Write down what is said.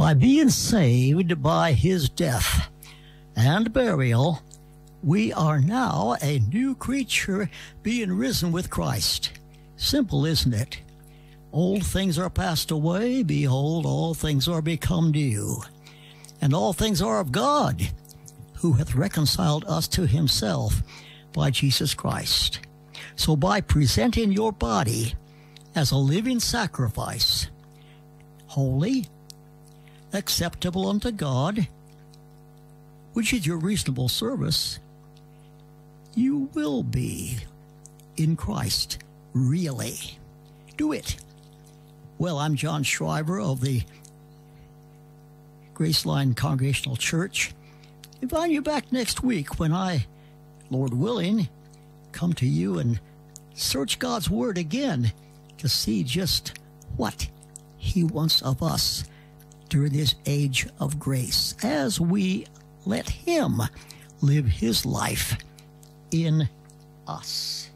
By being saved by his death and burial, we are now a new creature being risen with Christ. Simple, isn't it? Old things are passed away. Behold, all things are become new. And all things are of God, who hath reconciled us to himself by Jesus Christ. So by presenting your body as a living sacrifice, holy, acceptable unto God, which is your reasonable service, you will be in Christ, really. Do it. Well, I'm John Shriver of the Graceline Congregational Church. Invite you back next week when I, Lord willing, come to you and search God's Word again to see just what He wants of us during this age of grace as we let Him live His life in us.